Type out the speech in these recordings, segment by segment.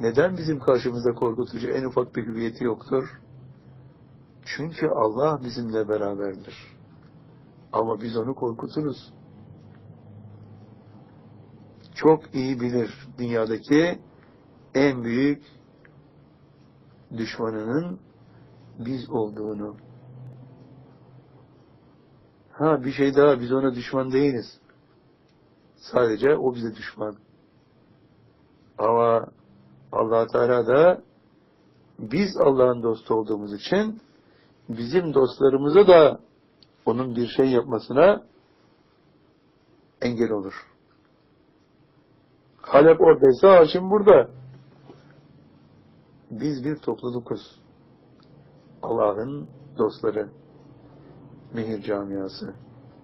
neden bizim karşımızda korkutucu en ufak bir hüviyeti yoktur? Çünkü Allah bizimle beraberdir. Ama biz onu korkuturuz. Çok iyi bilir dünyadaki en büyük düşmanının biz olduğunu. Bir şey daha, biz ona düşman değiliz. Sadece o bize düşman. Ama Allah Teala da biz Allah'ın dostu olduğumuz için bizim dostlarımıza da onun bir şey yapmasına engel olur. Halep oradaysa Haşim burada. Biz bir toplulukuz. Allah'ın dostları. Mehir camiası.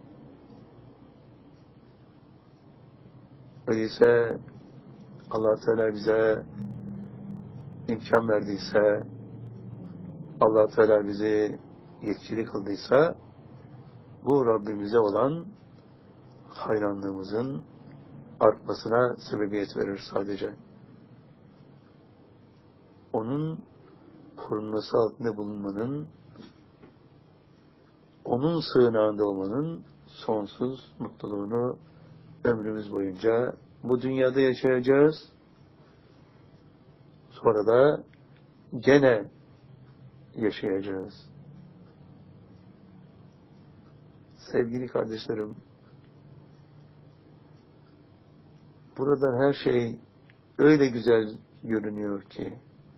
Öyleyse Allah Teala bize imkan verdiyse, Allah Teala bizi yetkili kıldıysa, bu Rabbimize olan hayranlığımızın artmasına sebebiyet verir sadece. Onun korunması altında bulunmanın, onun sığınağında olmanın sonsuz mutluluğunu ömrümüz boyunca bu dünyada yaşayacağız. Sonra da gene yaşayacağız. Sevgili kardeşlerim, burada her şey öyle güzel görünüyor ki,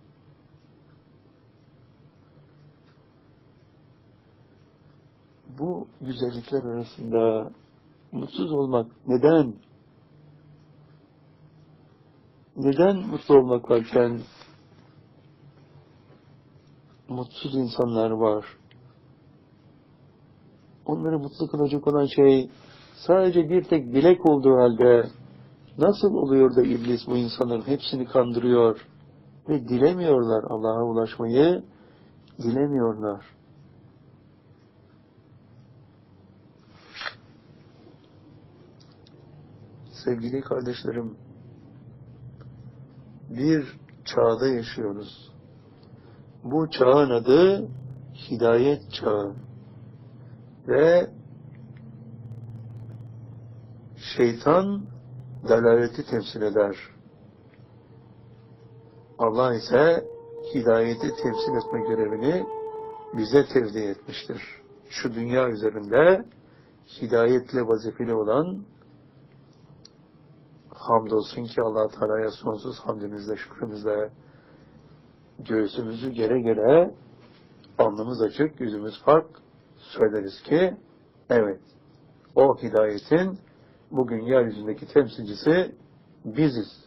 bu güzellikler arasında mutsuz olmak neden? Neden mutlu olmak varken mutsuz insanlar var? Onları mutlu kılacak olan şey sadece bir tek dilek olduğu halde nasıl oluyor da iblis bu insanların hepsini kandırıyor ve dilemiyorlar, Allah'a ulaşmayı dilemiyorlar. Sevgili kardeşlerim, bir çağda yaşıyoruz. Bu çağın adı hidayet çağı ve şeytan dalaleti temsil eder. Allah ise hidayeti temsil etme görevini bize tevdi etmiştir. Şu dünya üzerinde hidayetle vazifeli olan, hamdolsun ki Allah Teala'ya sonsuz hamdimizle, şükrümüzle göğsümüzü gere gere, alnımız açık, yüzümüz fark, söyleriz ki evet, o hidayetin bugün yeryüzündeki temsilcisi biziz.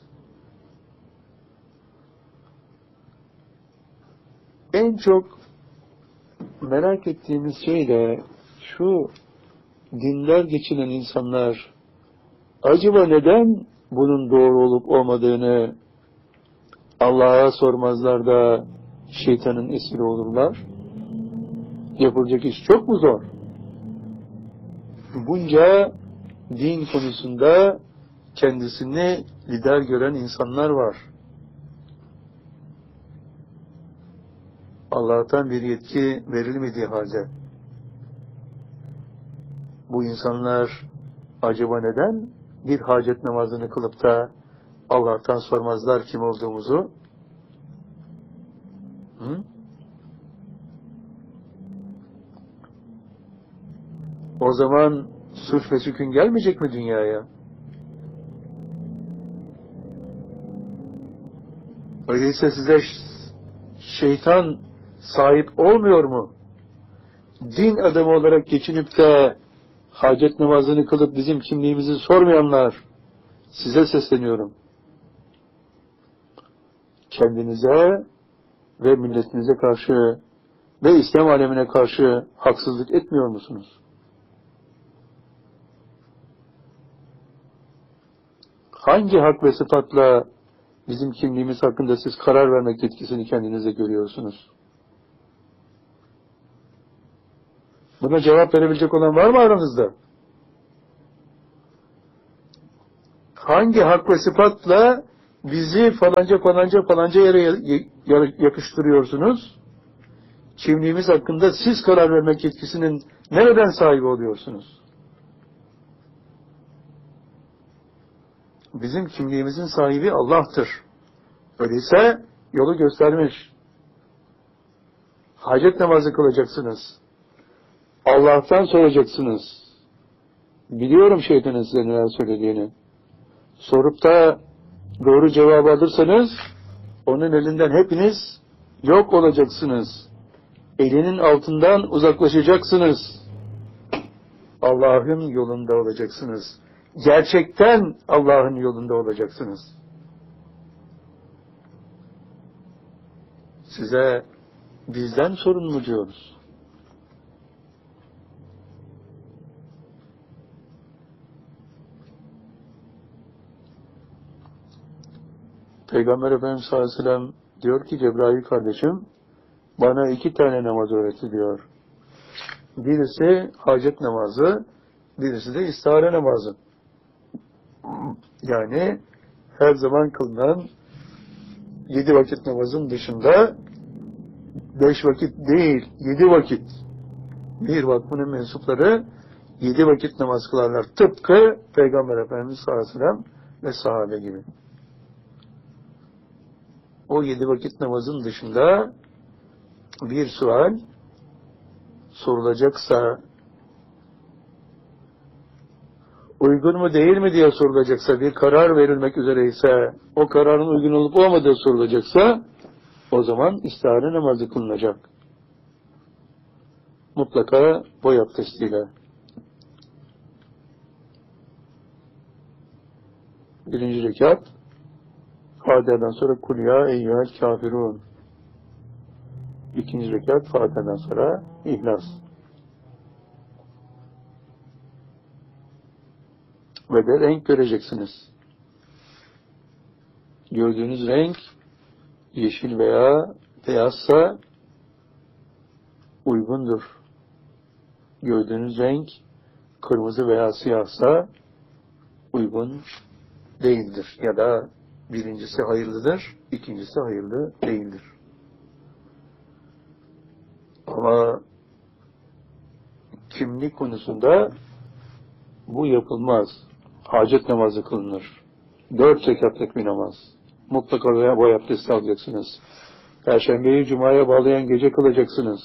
En çok merak ettiğimiz şey de şu: dinler geçinen insanlar acaba neden bunun doğru olup olmadığını Allah'a sormazlar da şeytanın esiri olurlar? Yapılacak iş çok mu zor? Bunca din konusunda kendisini lider gören insanlar var. Allah'tan bir yetki verilmediği halde bu insanlar acaba neden bir hacet namazını kılıp da Allah'tan sormazlar kim olduğumuzu? O zaman suç ve sükun gelmeyecek mi dünyaya? Öyleyse size şeytan sahip olmuyor mu? Din adamı olarak geçinip de hacet namazını kılıp bizim kimliğimizi sormayanlar, size sesleniyorum. Kendinize ve milletinize karşı ve İslam alemine karşı haksızlık etmiyor musunuz? Hangi hak ve sıfatla bizim kimliğimiz hakkında siz karar vermek yetkisini kendinize görüyorsunuz? Buna cevap verebilecek olan var mı aranızda? Hangi hak ve sıfatla bizi falanca yere yakıştırıyorsunuz. Kimliğimiz hakkında siz karar vermek yetkisinin nereden sahibi oluyorsunuz? Bizim kimliğimizin sahibi Allah'tır. Öyleyse yolu göstermiş. Hacet namazı kılacaksınız. Allah'tan soracaksınız. Biliyorum şeytanın size neler söylediğini. Sorup da doğru cevabı alırsanız onun elinden hepiniz yok olacaksınız. Elinin altından uzaklaşacaksınız. Allah'ın yolunda olacaksınız. Gerçekten Allah'ın yolunda olacaksınız. Size bizden sorun mu diyoruz? Peygamber Efendimiz sallallahu aleyhi ve sellem diyor ki Cebrail kardeşim bana 2 tane namaz öğretti diyor. Birisi hacet namazı, birisi de istihare namazı. Yani her zaman kılınan 7 vakit namazın dışında 5 vakit değil, 7 vakit. Bir vakfının mensupları 7 vakit namaz kılarlar. Tıpkı Peygamber Efendimiz sallallahu aleyhi ve sellem ve sahabe gibi. O 7 vakit namazın dışında bir sual sorulacaksa, uygun mu değil mi diye sorulacaksa, bir karar verilmek üzereyse, o kararın uygun olup olmadığı sorulacaksa, o zaman istihare namazı kılınacak. Mutlaka boy abdestiyle. Birinci rekat, Fatiha'dan sonra Kul ya eyyühel kafirun. İkinci rekat, Fatiha'dan sonra İhlas. Ve de renk göreceksiniz. Gördüğünüz renk yeşil veya beyazsa uygundur. Gördüğünüz renk kırmızı veya siyahsa uygun değildir. Ya da birincisi hayırlıdır, ikincisi hayırlı değildir. Ama kimlik konusunda bu yapılmaz. Hacet namazı kılınır. 4 rekatlık bir namaz. Mutlaka boy abdesti alacaksınız. Perşembeyi Cuma'ya bağlayan gece kılacaksınız.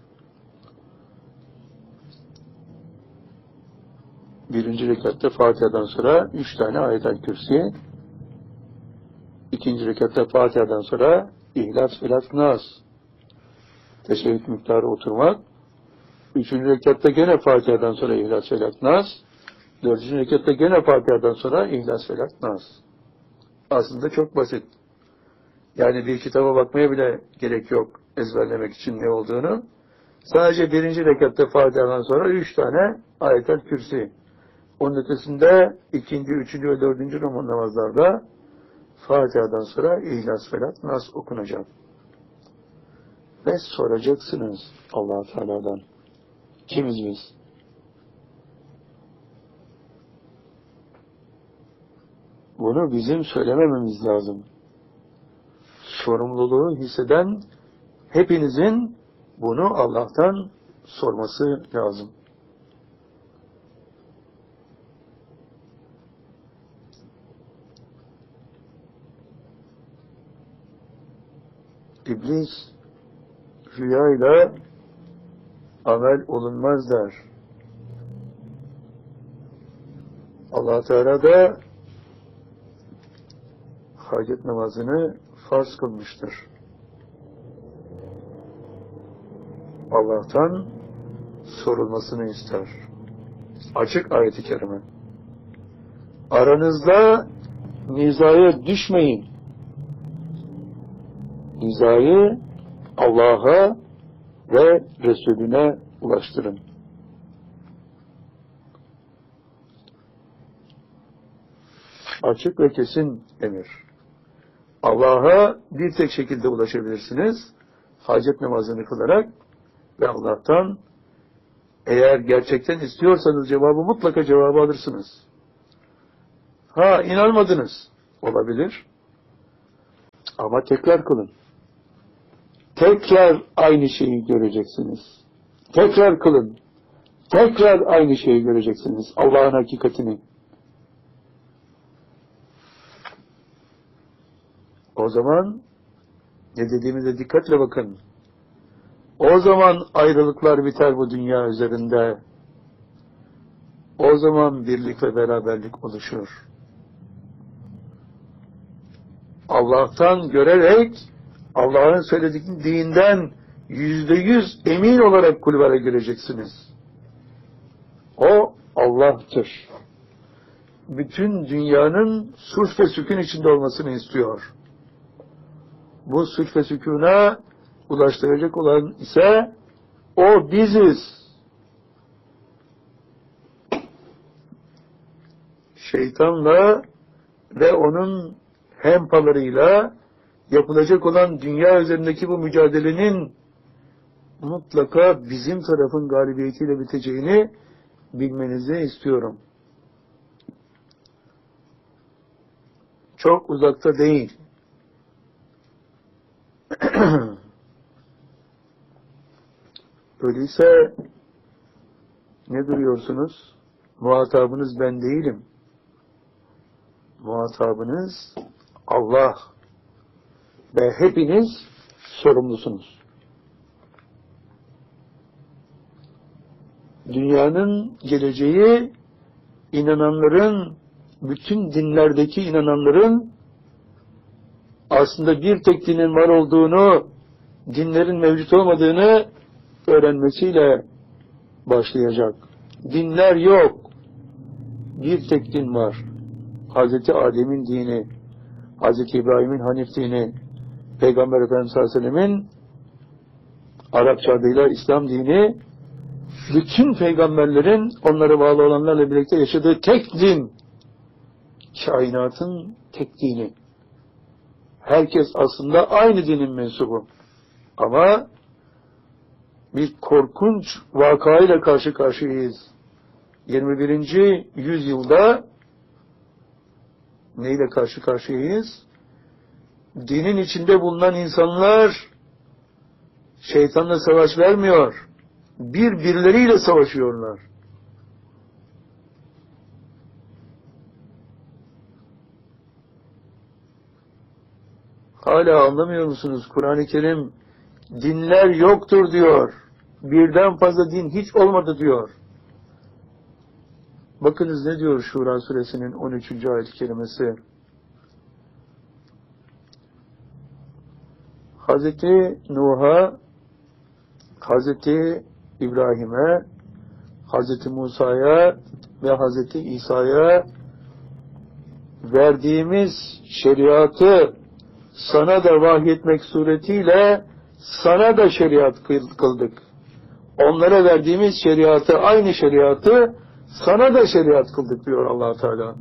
Birinci rekatta Fatiha'dan sonra 3 tane ayet-el kürsi. İkinci rekatta Fatiha'dan sonra İhlas, Felak, Nas. Teşebbüt miktarı oturmak. Üçüncü rekatta gene Fatiha'dan sonra İhlas, Felak, Nas. Dördüncü rekatta gene Fatiha'dan sonra İhlas, Felak, Nas. Aslında çok basit. Yani bir kitaba bakmaya bile gerek yok ezberlemek için ne olduğunu. Sadece birinci rekatta Fatiha'dan sonra 3 tane ayet-el kürsi. Onun ötesinde ikinci, üçüncü ve dördüncü namazlarda Fatiha'dan sonra İhlas, Felak, Nas okunacak. Ve soracaksınız Allah-u Teala'dan. Kimiz biz? Bunu bizim söylemememiz lazım. Sorumluluğu hisseden hepinizin bunu Allah'tan sorması lazım. İblis rüyayla amel olunmaz der. Allah Teala da hacet namazını farz kılmıştır. Allah'tan sorulmasını ister. Açık ayet-i kerime. Aranızda nizaya düşmeyin. Nizayı Allah'a ve Resulüne ulaştırın. Açık ve kesin emir. Allah'a bir tek şekilde ulaşabilirsiniz. Hacet namazını kılarak ve Allah'tan eğer gerçekten istiyorsanız mutlaka cevabı alırsınız. Ha inanmadınız. Olabilir. Ama tekrar kılın. Tekrar aynı şeyi göreceksiniz. Tekrar kılın. Tekrar aynı şeyi göreceksiniz. Allah'ın hakikatini. O zaman ne dediğimize dikkatle bakın. O zaman ayrılıklar biter bu dünya üzerinde. O zaman birlik ve beraberlik oluşur. Allah'tan görerek, Allah'ın söylediğinden %100 emin olarak kulvara gireceksiniz. O Allah'tır. Bütün dünyanın sulh ve sükun içinde olmasını istiyor. Bu sulh ve sükûna ulaştıracak olan ise o biziz. Şeytanla ve onun hempalarıyla yapılacak olan dünya üzerindeki bu mücadelenin mutlaka bizim tarafın galibiyetiyle biteceğini bilmenizi istiyorum. Çok uzakta değil. Öyleyse ne duruyorsunuz? Muhatabınız ben değilim. Muhatabınız Allah ve hepiniz sorumlusunuz. Dünyanın geleceği inananların, bütün dinlerdeki inananların aslında bir tek dinin var olduğunu, dinlerin mevcut olmadığını öğrenmesiyle başlayacak. Dinler yok. Bir tek din var. Hazreti Adem'in dini, Hazreti İbrahim'in Hanif dini, Peygamber Efendimiz sallallahu aleyhi ve sellemin Arapça adıyla İslam dini, bütün peygamberlerin onlara bağlı olanlarla birlikte yaşadığı tek din, kainatın tek dini. Herkes aslında aynı dinin mensubu. Ama bir korkunç vakayla karşı karşıyayız. 21. yüzyılda neyle karşı karşıyayız? Dinin içinde bulunan insanlar şeytanla savaş vermiyor. Birbirleriyle savaşıyorlar. Hala anlamıyor musunuz? Kur'an-ı Kerim dinler yoktur diyor. Birden fazla din hiç olmadı diyor. Bakınız ne diyor Şura suresinin 13. ayet-i kerimesi. Hazreti Nuh'a, Hazreti İbrahim'e, Hazreti Musa'ya ve Hazreti İsa'ya verdiğimiz şeriatı sana da vahyetmek suretiyle sana da şeriat kıldık. Onlara verdiğimiz şeriatı, aynı şeriatı sana da şeriat kıldık diyor Allah Teala.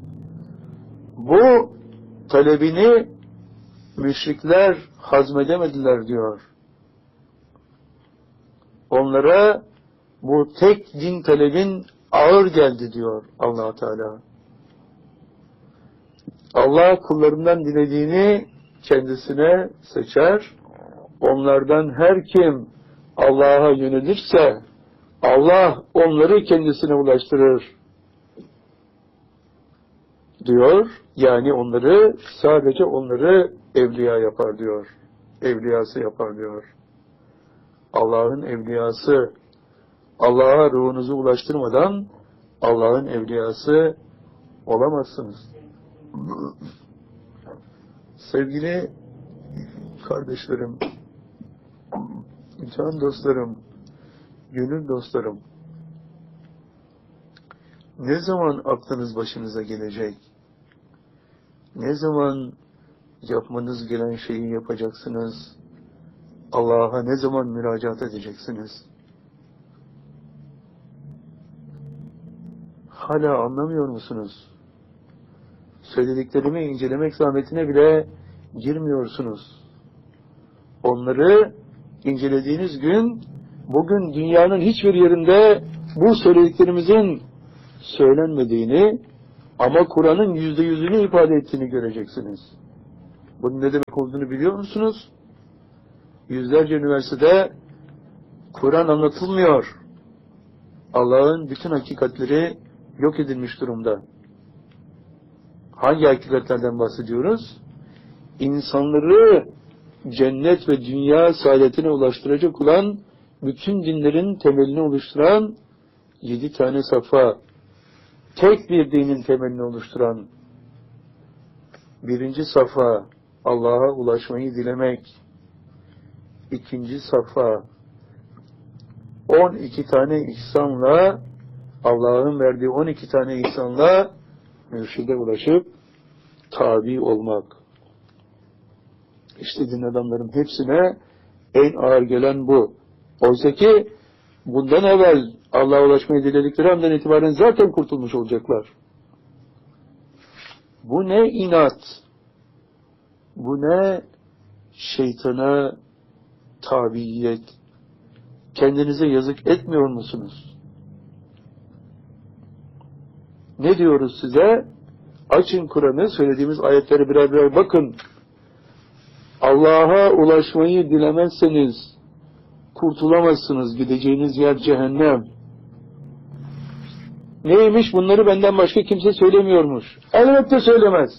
Bu talebini müşrikler hazmedemediler diyor. Onlara bu tek din talebin ağır geldi diyor Allah Teala. Allah kullarından dilediğini kendisine seçer. Onlardan her kim Allah'a yönelirse Allah onları kendisine ulaştırır diyor. Yani onları, sadece onları evliya yapar diyor. Evliyası yapar diyor. Allah'ın evliyası, Allah'a ruhunuzu ulaştırmadan Allah'ın evliyası olamazsınız. Sevgili kardeşlerim, can dostlarım, gönül dostlarım, ne zaman aklınız başınıza gelecek? Ne zaman yapmanız gelen şeyi yapacaksınız? Allah'a ne zaman müracaat edeceksiniz? Hala anlamıyor musunuz? Söylediklerimi incelemek zahmetine bile girmiyorsunuz. Onları incelediğiniz gün, bugün dünyanın hiçbir yerinde bu söylediklerimizin söylenmediğini ama Kur'an'ın %100'ünü ifade ettiğini göreceksiniz. Bunun ne demek olduğunu biliyor musunuz? Yüzlerce üniversitede Kur'an anlatılmıyor. Allah'ın bütün hakikatleri yok edilmiş durumda. Hangi hakikatlerden bahsediyoruz? İnsanları cennet ve dünya saadetine ulaştıracak olan bütün dinlerin temelini oluşturan 7 tane safa, tek bir dinin temelini oluşturan birinci safa Allah'a ulaşmayı dilemek, ikinci safa 12 tane ihsanla, Allah'ın verdiği 12 tane ihsanla mürşide ulaşıp tabi olmak. İşte din adamların hepsine en ağır gelen bu. Oysa ki bundan evvel Allah'a ulaşmayı diledikleri andan itibaren zaten kurtulmuş olacaklar. Bu ne inat, bu ne şeytana tabiyet. Kendinize yazık etmiyor musunuz? Ne diyoruz size? Açın Kur'an'ı, söylediğimiz ayetlere birer birer bakın. Allah'a ulaşmayı dilemezseniz kurtulamazsınız. Gideceğiniz yer cehennem. Neymiş? Bunları benden başka kimse söylemiyormuş. Elbette söylemez.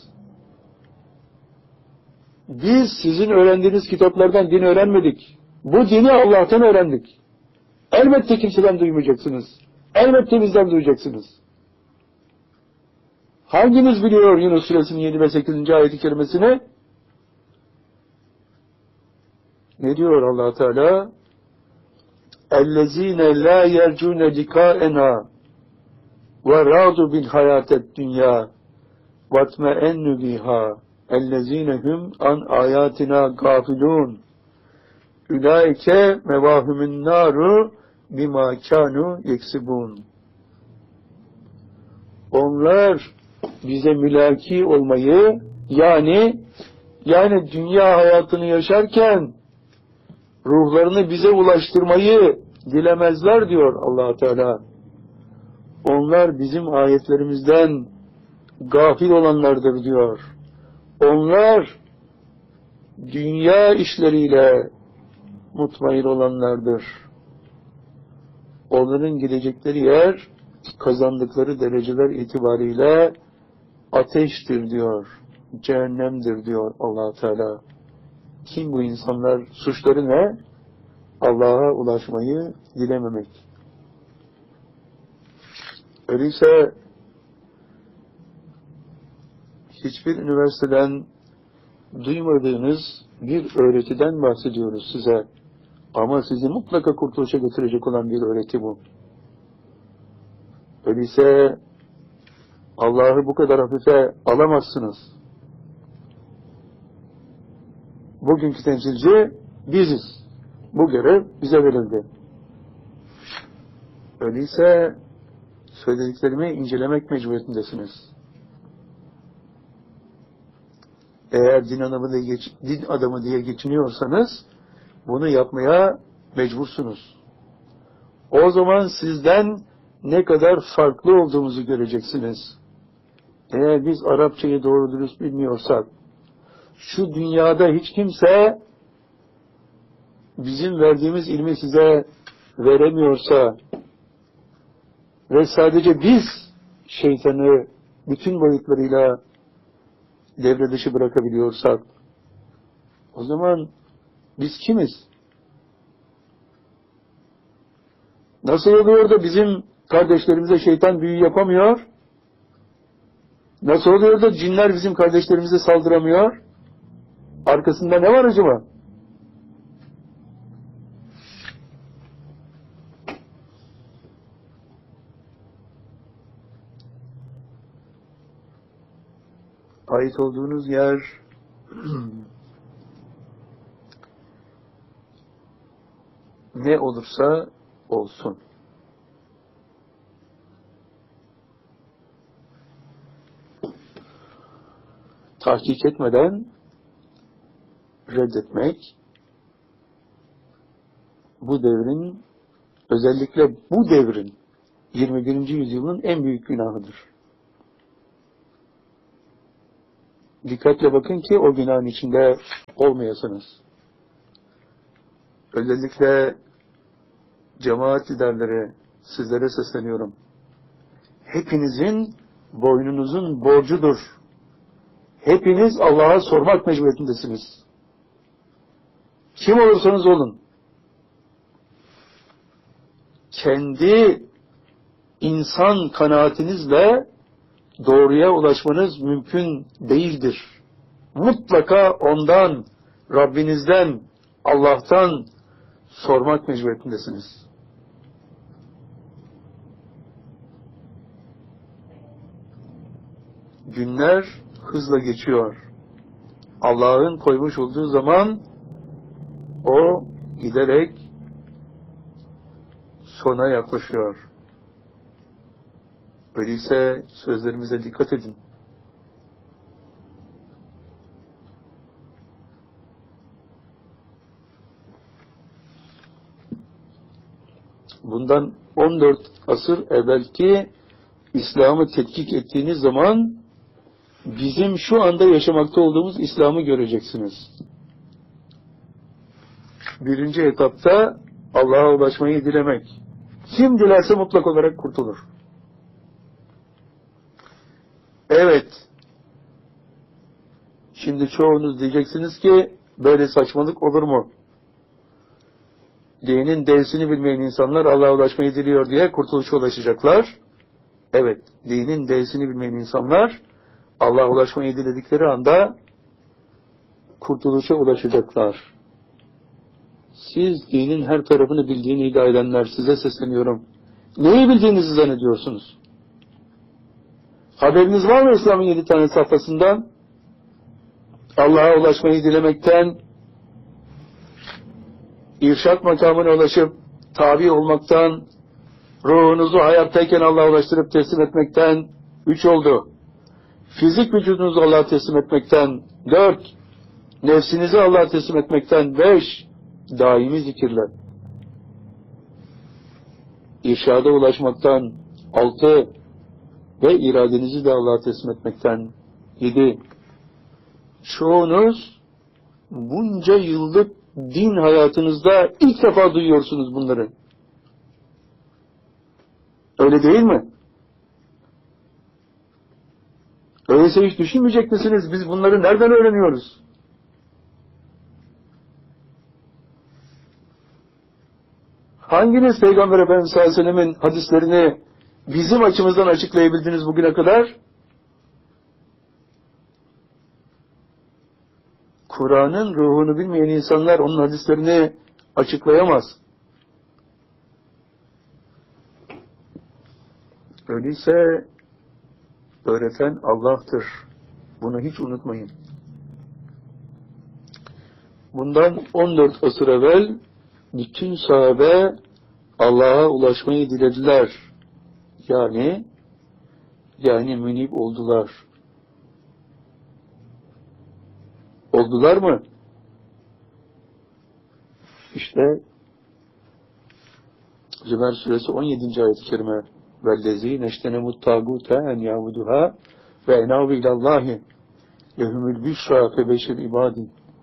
Biz sizin öğrendiğiniz kitaplardan din öğrenmedik. Bu dini Allah'tan öğrendik. Elbette kimseden duymayacaksınız. Elbette bizden duyacaksınız. Hanginiz biliyor Yunus Suresinin 7 ve 8. ayet-i kerimesini? Ne diyor Allah Teala? اَلَّذ۪ينَ لَا يَرْجُونَ لِقَاءَنَا وَرَاضُوا بِالْحَيَاةِ الدُّنْيَا وَاتْمَئَنُّ بِهَا اَلَّذ۪ينَ هُمْ عَنْ آيَاتِنَا غَافِلُونَ اُولَٰئِكَ مَوَاهُمُ النَّارُ بِمَا كَانُوا يَكْسِبُونَ. Onlar bize mülaki olmayı, yani dünya hayatını yaşarken ruhlarını bize ulaştırmayı dilemezler diyor Allah Teala. Onlar bizim ayetlerimizden gafil olanlardır diyor. Onlar dünya işleriyle mutmain olanlardır. Onların gidecekleri yer, kazandıkları dereceler itibariyle ateştir diyor. Cehennemdir diyor Allah Teala. Kim bu insanlar? Suçları ne? Allah'a ulaşmayı dilememek. Öyleyse hiçbir üniversiteden duymadığınız bir öğretiden bahsediyoruz size. Ama sizi mutlaka kurtuluşa götürecek olan bir öğreti bu. Öyleyse Allah'ı bu kadar hafife alamazsınız. Bugünkü temsilci biziz. Bu görev bize verildi. Öyleyse söylediklerimi incelemek mecburiyetindesiniz. Eğer din adamı diye geçiniyorsanız bunu yapmaya mecbursunuz. O zaman sizden ne kadar farklı olduğumuzu göreceksiniz. Eğer biz Arapçayı doğru dürüst bilmiyorsak, şu dünyada hiç kimse bizim verdiğimiz ilmi size veremiyorsa ve sadece biz şeytanı bütün boyutlarıyla devre dışı bırakabiliyorsak, o zaman biz kimiz? Nasıl oluyor da bizim kardeşlerimize şeytan büyü yapamıyor? Nasıl oluyor da cinler bizim kardeşlerimize saldıramıyor? Arkasında ne var acaba? Ait olduğunuz yer ne olursa olsun. Tahkik etmeden reddetmek bu devrin, özellikle bu devrin 21. yüzyılın en büyük günahıdır. Dikkatle bakın ki o günahın içinde olmayasınız. Özellikle cemaat liderleri, sizlere sesleniyorum. Hepinizin boynunuzun borcudur. Hepiniz Allah'a sormak mecburiyetindesiniz. Kim olursanız olun. Kendi insan kanaatinizle doğruya ulaşmanız mümkün değildir. Mutlaka ondan, Rabbinizden, Allah'tan sormak mecburiyetindesiniz. Günler hızla geçiyor. Allah'ın koymuş olduğu zaman o giderek sona yaklaşıyor. Öyleyse sözlerimize dikkat edin. Bundan 14 asır evvelki İslam'ı tetkik ettiğiniz zaman bizim şu anda yaşamakta olduğumuz İslam'ı göreceksiniz. Birinci etapta Allah'a ulaşmayı dilemek. Kim dilerse mutlak olarak kurtulur. Evet. Şimdi çoğunuz diyeceksiniz ki böyle saçmalık olur mu? Dinin D'sini bilmeyen insanlar Allah'a ulaşmayı diliyor diye kurtuluşa ulaşacaklar. Evet. Dinin D'sini bilmeyen insanlar Allah'a ulaşmayı diledikleri anda kurtuluşa ulaşacaklar. Siz dinin her tarafını bildiğini iddia edenler, size sesleniyorum. Neyi bildiğinizi zannediyorsunuz? Haberiniz var mı İslam'ın 7 tane safhasından? Allah'a ulaşmayı dilemekten, irşat makamına ulaşıp tabi olmaktan, ruhunuzu hayattayken Allah'a ulaştırıp teslim etmekten 3 oldu. Fizik vücudunuzu Allah'a teslim etmekten 4, nefsinizi Allah'a teslim etmekten 5, daimi zikirler. İrşada ulaşmaktan 6 ve iradenizi de Allah'a teslim etmekten 7. Çoğunuz bunca yıllık din hayatınızda ilk defa duyuyorsunuz bunları. Öyle değil mi? Öyleyse hiç düşünmeyecek misiniz? Biz bunları nereden öğreniyoruz? Hanginiz Peygamber Efendimiz sallallahu aleyhi ve sellem'in hadislerini bizim açımızdan açıklayabildiniz bugüne kadar? Kur'an'ın ruhunu bilmeyen insanlar onun hadislerini açıklayamaz. Öyleyse öğreten Allah'tır. Bunu hiç unutmayın. Bundan 14 asır evvel bütün sahabe Allah'a ulaşmayı dilediler. Yani münib oldular. Oldular mı? İşte Zümer suresi 17. ayet-i kerime وَالَّذ۪ينَ اَشْتَنَمُوا الطَّاغُوتَ اَنْ يَعْبُدُهَا وَاَنَابُ اِلَى اللّٰهِ لَهُمُ الْبِشْرَى فَبَشِرْ عِبَادٍ.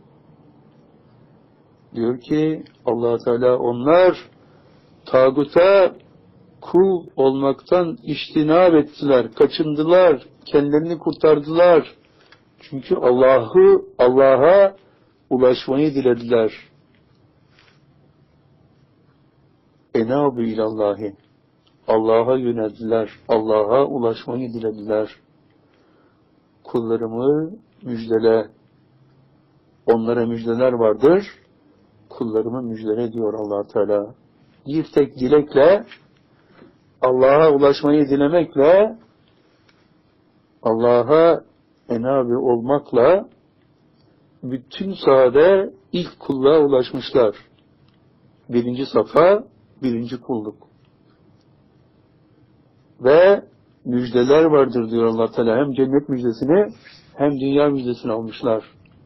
Diyor ki Allah Teala onlar tağuta kul olmaktan iştinab ettiler, kaçındılar, kendilerini kurtardılar. Çünkü Allah'a ulaşmayı dilediler. Enabu ilallahi. Allah'a yöneldiler. Allah'a ulaşmayı dilediler. Kullarımı müjdele. Onlara müjdeler vardır. Kullarımı müjdele diyor Allah Teala. Bir tek dilekle, Allah'a ulaşmayı dilemekle, Allah'a enabi olmakla bütün sahabe ilk kulluğa ulaşmışlar. Birinci safa, birinci kulluk. Ve müjdeler vardır diyor Allah Teala. Hem cennet müjdesini hem dünya müjdesini almışlar.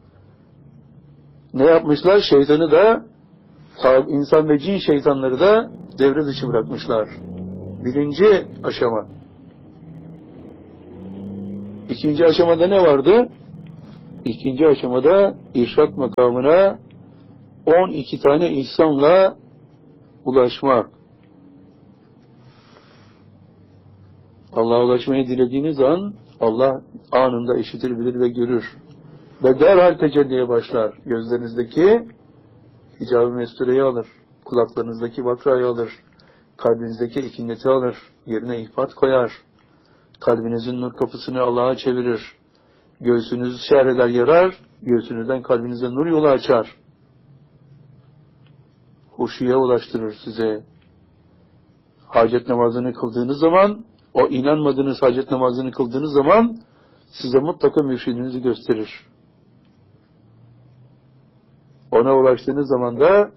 Ne yapmışlar? Şeytanı da, insan ve cin şeytanları da devre dışı bırakmışlar. Birinci aşama. İkinci aşamada ne vardı? İkinci aşamada irşat makamına 12 tane ihsanla ulaşmak. Allah'a ulaşmayı dilediğiniz an Allah anında işitir, bilir ve görür. Ve derhal tecelliye başlar. Gözlerinizdeki hicab-ı mestureyi alır. Kulaklarınızdaki bakrayı alır. Kalbinizdeki ikinneti alır. Yerine ihbat koyar. Kalbinizin nur kapısını Allah'a çevirir. Göğsünüzü şerheder yarar. Göğsünüzden kalbinize nur yolu açar. Huşuya ulaştırır size. Hacet namazını kıldığınız zaman, o inanmadığınız hacet namazını kıldığınız zaman size mutlaka mürşidinizi gösterir. Ona ulaştığınız zaman da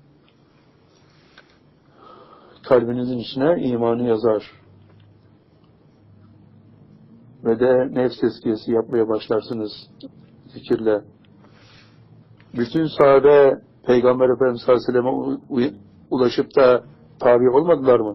kalbinizin içine imanı yazar. Ve de nefs tezkiyesi yapmaya başlarsınız zikirle. Bütün sahabe Peygamber Efendimiz Aleyhisselam'a ulaşıp da tabi olmadılar mı?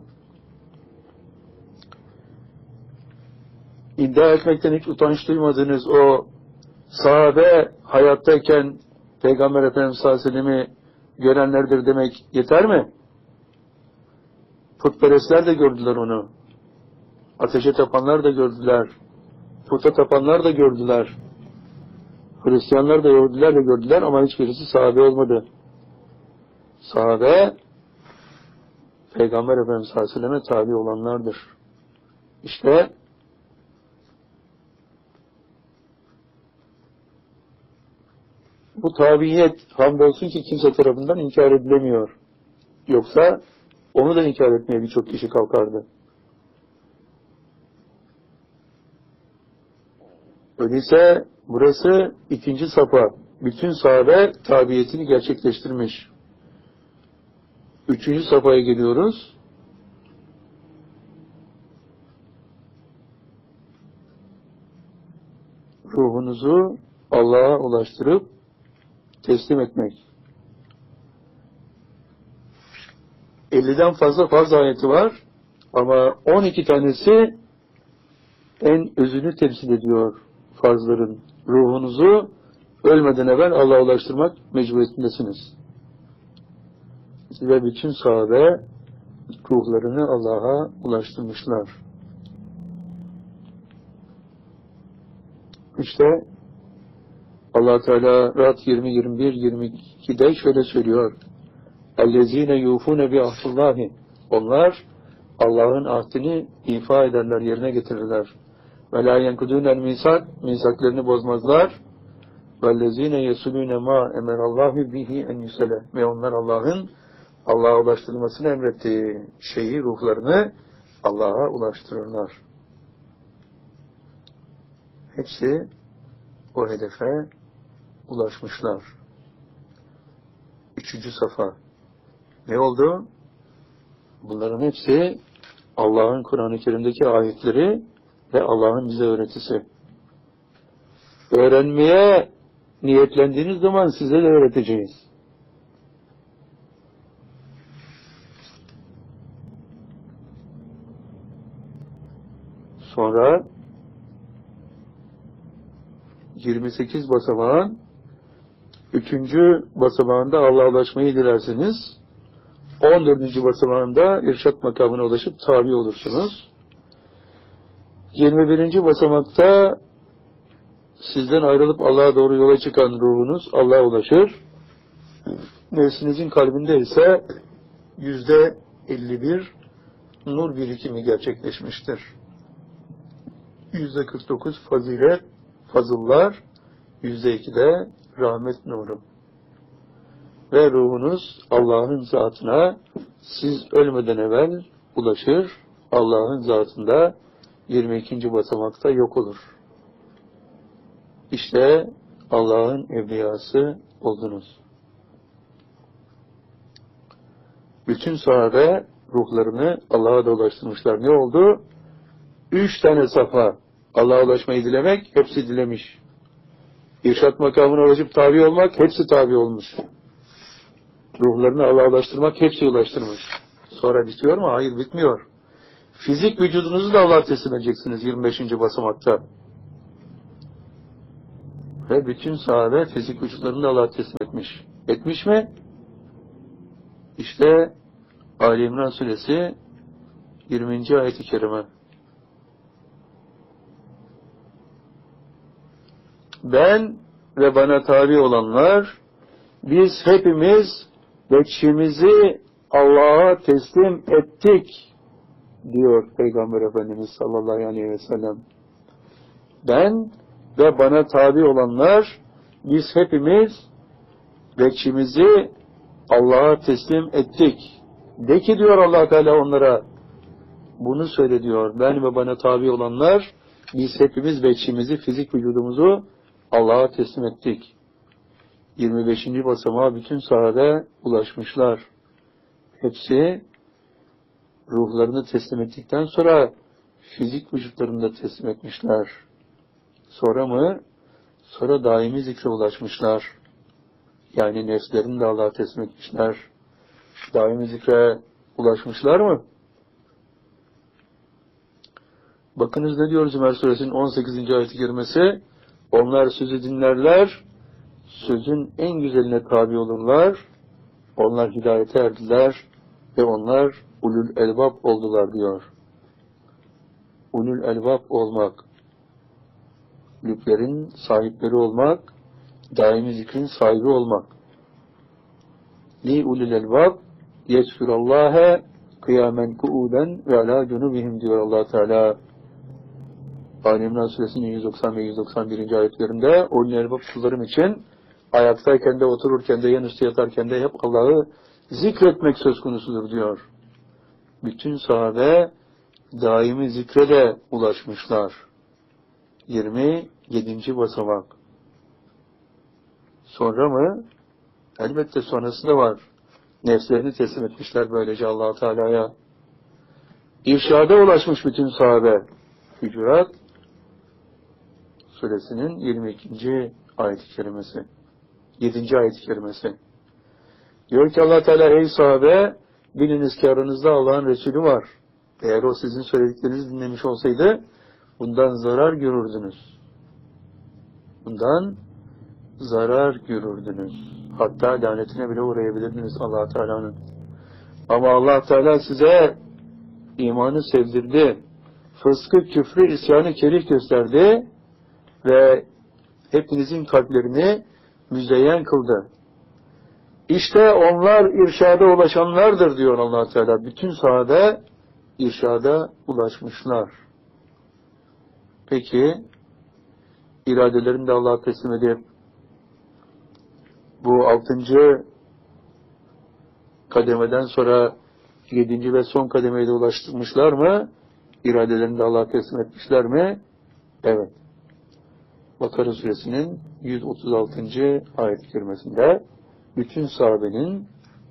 İddia etmekten hiç utanç duymadığınız o sahabe hayattayken Peygamber Efendimiz Aleyhisselam'ı görenlerdir demek yeter mi? Putperestler de gördüler onu. Ateşe tapanlar da gördüler. Puta tapanlar da gördüler. Hristiyanlar da Yahudiler de gördüler ama hiçbirisi sahabe olmadı. Sahabe Peygamber Efendimiz Aleyhisselam'a tabi olanlardır. İşte bu tabiyet hamdolsun ki kimse tarafından inkar edilemiyor. Yoksa onu da inkar etmeye birçok kişi kalkardı. Öyleyse burası ikinci safa. Bütün sahabe tabiyetini gerçekleştirmiş. Üçüncü safhaya geliyoruz. Ruhunuzu Allah'a ulaştırıp teslim etmek. 50'den fazla farz ayeti var ama 12 tanesi en özünü temsil ediyor farzların. Ruhunuzu ölmeden evvel Allah'a ulaştırmak mecburiyetindesiniz. Ve bütün sahabe ruhlarını Allah'a ulaştırmışlar. İşte Allah Teala Ra'd 20-21-22'de şöyle söylüyor. اَلَّذ۪ينَ يُوفُونَ بِعَهْدِ. Onlar Allah'ın ahdini ifa ederler, yerine getirirler. وَلَا يَنْكُدُونَ الْمِيثَاقِ. Misaklarını bozmazlar. وَالَّذ۪ينَ يَسُلُونَ مَا اَمَرَ اللّٰهُ بِهِ اَنْ يُسَلَ. Ve onlar Allah'ın Allah'a ulaştırılmasını emrettiği şeyi, ruhlarını Allah'a ulaştırırlar. Hepsi o hedefe ulaşmışlar. Üçüncü safa. Ne oldu? Bunların hepsi Allah'ın Kur'an-ı Kerim'deki ayetleri ve Allah'ın bize öğretisi. Öğrenmeye niyetlendiğiniz zaman size de öğreteceğiz. Sonra 28 basamağın 3. basamağında Allah'a ulaşmayı dilerseniz 14. basamağında irşat makamına ulaşıp tabi olursunuz. 21. basamakta sizden ayrılıp Allah'a doğru yola çıkan ruhunuz Allah'a ulaşır. Nefsinizin kalbinde ise %51 nur birikimi gerçekleşmiştir. %49 fazilet, fazıllar, %2 de rahmet nuru. Ve ruhunuz Allah'ın zatına siz ölmeden evvel ulaşır, Allah'ın zatında 22. basamakta yok olur. İşte Allah'ın evliyası oldunuz. Bütün sahabe ruhlarını Allah'a da ulaştırmışlar. Ne oldu? 3 tane safa. Allah'a ulaşmayı dilemek, hepsi dilemiş. İrşat makamına ulaşıp tabi olmak, hepsi tabi olmuş. Ruhlarını Allah'a ulaştırmak, hepsi ulaştırmış. Sonra bitiyor mu? Hayır, bitmiyor. Fizik vücudunuzu da Allah'a teslim edeceksiniz 25. basamakta. Ve bütün sahabe fizik vücutlarını da Allah'a teslim etmiş. Etmiş mi? İşte Ali İmran Suresi 20. ayet-i kerime. Ben ve bana tabi olanlar, biz hepimiz bekçimizi Allah'a teslim ettik diyor Peygamber Efendimiz sallallahu aleyhi ve sellem. Ben ve bana tabi olanlar, biz hepimiz bekçimizi Allah'a teslim ettik. De ki diyor Allah Teala onlara, bunu söyle diyor. Ben ve bana tabi olanlar, biz hepimiz bekçimizi, fizik vücudumuzu Allah'a teslim ettik. 25. basamağa bütün sahabe ulaşmışlar. Hepsi ruhlarını teslim ettikten sonra fizik vücutlarını da teslim etmişler. Sonra mı? Sonra daimi zikre ulaşmışlar. Yani nefslerini de Allah'a teslim etmişler. Daimi zikre ulaşmışlar mı? Bakınız ne diyor Zümer Suresinin 18. ayet-i kerimesi? Onlar sözü dinlerler, sözün en güzeline tabi olurlar, onlar hidayete erdiler ve onlar ulul elbab oldular diyor. Ulul elbab olmak, lüblerin sahipleri olmak, daimi zikrin sahibi olmak. Li ulul elbab yezkurallâhe kıyamen ku'uden ve alâ cunubihim diyor Allah Teala. Ali İmran Suresinin 190 ve 191. ayetlerinde ulul elbab kullarım için ayaktayken de, otururken de, yanüstü yatarken de hep Allah'ı zikretmek söz konusudur diyor. Bütün sahabe daimi zikre de ulaşmışlar. 27. basamak. Sonra mı? Elbette sonrası da var. Nefslerini teslim etmişler böylece Allah Teala'ya. İrşada ulaşmış bütün sahabe. Hucurat Suresinin 22. ayet-i kerimesi. 7. ayet-i kerimesi. Diyor ki Allah Teala, ey sahabe, biliniz ki aranızda Allah'ın Resulü var. Eğer o sizin söylediklerinizi dinlemiş olsaydı, bundan zarar görürdünüz. Bundan zarar görürdünüz. Hatta lanetine bile uğrayabilirdiniz Allah Teala'nın. Ama Allah Teala size imanı sevdirdi. Fıskı, küfrü, isyanı kerih gösterdi ve hepinizin kalplerini müzeyyen kıldı. İşte onlar irşada ulaşanlardır diyor Allah Teala. Bütün sahabe irşada ulaşmışlar. Peki iradelerini de Allah'a teslim edip bu 6. kademeden sonra 7. ve son kademeye de ulaştırmışlar mı? İradelerini de Allah'a teslim etmişler mi? Evet. Bakara Suresinin 136. ayet-i kerimesinde bütün sahabenin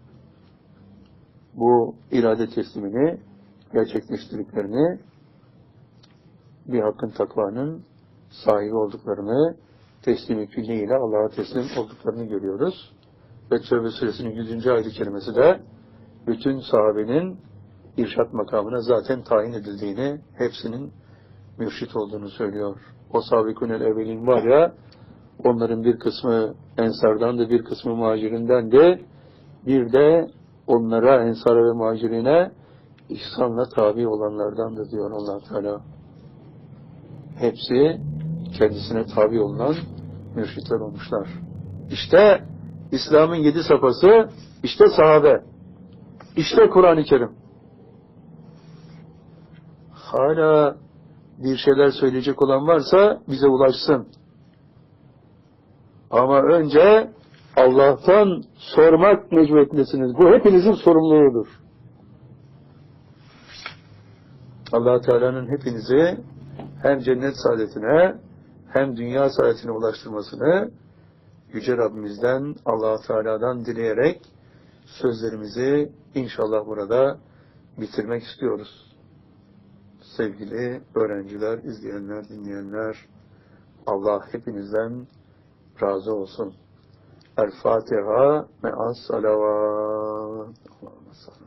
bu irade teslimini gerçekleştirdiklerini, bir hakkın takvanın sahibi olduklarını, teslim-i külliyle Allah'a teslim olduklarını görüyoruz. Ve Tevbe Suresinin 100. ayet-i kerimesi de bütün sahabenin irşat makamına zaten tayin edildiğini, hepsinin mürşit olduğunu söylüyor. O sabikunel evvelin var ya, onların bir kısmı ensardan da bir kısmı muhacirinden de, bir de onlara, ensara ve muhacirine ihsanla tabi olanlardandır diyor Allah Teala. Hepsi kendisine tabi olunan mürşitler olmuşlar. İşte İslam'ın 7 safhası, işte sahabe, işte Kur'an-ı Kerim. Hala bir şeyler söyleyecek olan varsa bize ulaşsın. Ama önce Allah'tan sormak mecburiyetindesiniz. Bu hepinizin sorumluluğudur. Allah Teala'nın hepinizi hem cennet saadetine hem dünya saadetine ulaştırmasını Yüce Rabbimizden, Allah Teala'dan dileyerek sözlerimizi inşallah burada bitirmek istiyoruz. Sevgili öğrenciler, izleyenler, dinleyenler, Allah hepinizden razı olsun. El Fatiha me'as salavat.